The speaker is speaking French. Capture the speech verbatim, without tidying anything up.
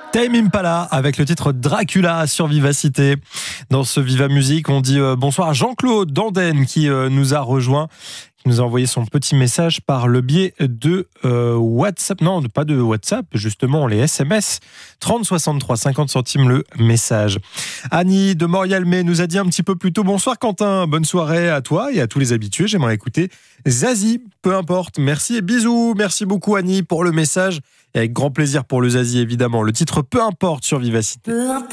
Tame Impala avec le titre Dracula sur Vivacité. Dans ce Viva Musique, on dit euh, bonsoir à Jean-Claude Danden qui euh, nous a rejoint, qui nous a envoyé son petit message par le biais de euh, WhatsApp. Non, pas de WhatsApp, justement, les S M S. trente soixante-trois, cinquante centimes le message. Annie de Morialmé nous a dit un petit peu plus tôt bonsoir Quentin, bonne soirée à toi et à tous les habitués. J'aimerais écouter Zazie, peu importe. Merci et bisous. Merci beaucoup Annie pour le message. Et avec grand plaisir pour le Zazie, évidemment. Le titre Peu importe sur Vivacité.